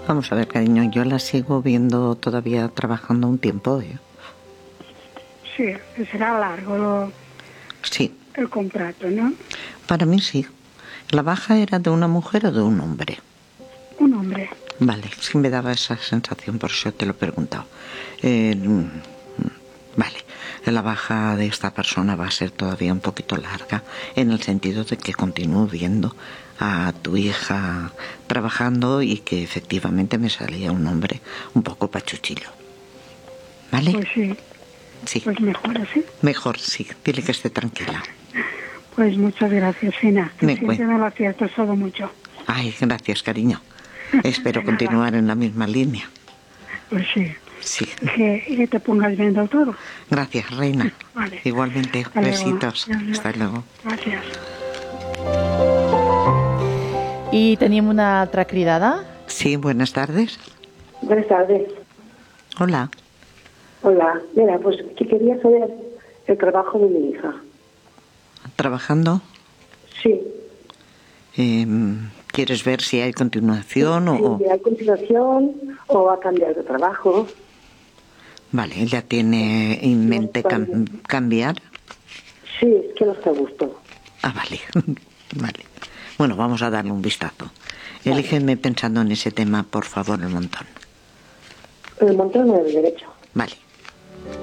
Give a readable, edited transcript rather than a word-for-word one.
Vamos a ver, cariño, yo la sigo viendo todavía trabajando un tiempo, ¿eh? Sí, será largo Sí. el contrato, ¿no? Para mí sí. ¿La baja era de una mujer o de un hombre? Un hombre. Vale, sí me daba esa sensación, por eso te lo he preguntado. Vale, la baja de esta persona va a ser todavía un poquito larga, en el sentido de que continúo viendo a tu hija trabajando y que efectivamente me salía un hombre un poco pachuchillo. ¿Vale? Pues sí. Sí. Pues mejor así. Mejor, sí. Dile que esté tranquila. Pues muchas gracias, Sina. Siempre cuento. me lo aciertas todo mucho. Ay, gracias, cariño. Espero continuar en la misma línea. Pues sí. Sí. Y que te pongas bien del todo. Gracias, reina. Vale. Igualmente. Hasta Besitos. luego. Hasta luego. Gràcies. I tenim una altra cridada. Sí, buenas tardes. Buenas tardes. Hola. Hola. Mira, pues que quería saber el trabajo de mi hija. ¿Trabajando? Sí. ¿Quieres ver si hay continuación Sí, hay continuación o va a cambiar de trabajo? Vale, ¿ella tiene en mente cambiar? Sí, es que no está a gusto. Ah, vale. Vale. Bueno, vamos a darle un vistazo. Elígeme pensando en ese tema, por favor, el montón. El montón no es derecho. Vale.